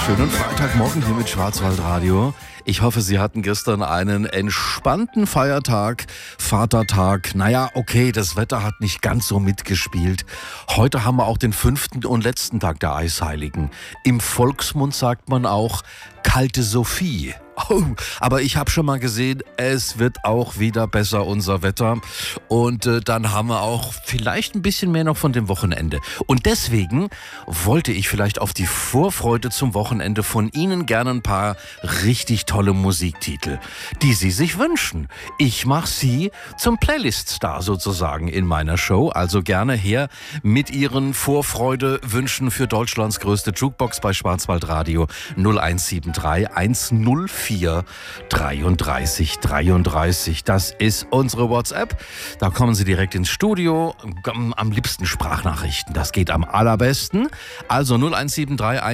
Schönen Freitagmorgen hier mit Schwarzwaldradio. Ich hoffe, Sie hatten gestern einen entspannten Feiertag, Vatertag. Naja, okay, das Wetter hat nicht ganz so mitgespielt. Heute haben wir auch den 5. und letzten Tag der Eisheiligen. Im Volksmund sagt man auch Kalte Sophie. Oh, aber ich habe schon mal gesehen, es wird auch wieder besser, unser Wetter. Und dann haben wir auch vielleicht ein bisschen mehr noch von dem Wochenende. Und deswegen wollte ich vielleicht auf die Vorfreude zum Wochenende von Ihnen gerne ein paar richtig tolle Musiktitel, die Sie sich wünschen. Ich mache Sie zum Playlist-Star sozusagen in meiner Show. Also gerne her mit Ihren Vorfreude-Wünschen für Deutschlands größte Jukebox bei Schwarzwaldradio 0173 104 33 33. Das ist unsere WhatsApp. Da kommen Sie direkt ins Studio. Am liebsten Sprachnachrichten. Das geht am allerbesten. Also 0173